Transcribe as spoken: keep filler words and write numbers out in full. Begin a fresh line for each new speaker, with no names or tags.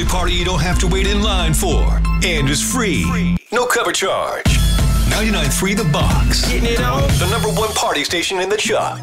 only party you don't have to wait in line for. And is free. No cover charge. ninety-nine point three The Box. Getting it on. The number one party station in the Chuck.